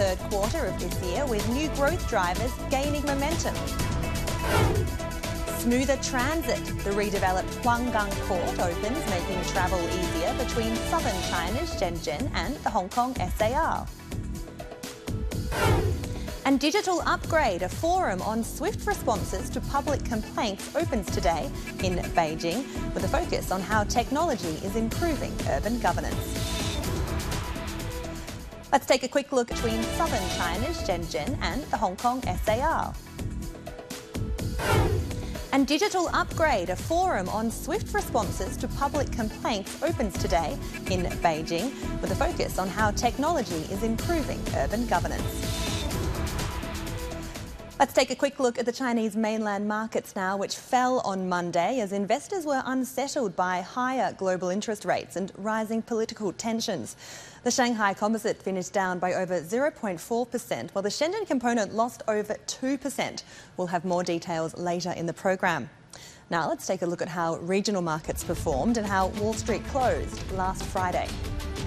third quarter of this year, with new growth drivers gaining momentum. Smoother transit. The redeveloped Huanggang Port opens, making travel easier between southern China's Shenzhen and the Hong Kong SAR. And Digital Upgrade, a forum on swift responses to public complaints, opens today in Beijing, with a focus on how technology is improving urban governance. Let's take a quick look between southern China's Shenzhen and the Hong Kong SAR. And Digital Upgrade, a forum on swift responses to public complaints, opens today in Beijing, with a focus on how technology is improving urban governance. Let's take a quick look at the Chinese mainland markets now, which fell on Monday as investors were unsettled by higher global interest rates and rising political tensions. The Shanghai Composite finished down by over 0.4%, while the Shenzhen component lost over 2%. We'll have more details later in the program. Now let's take a look at how regional markets performed and how Wall Street closed last Friday.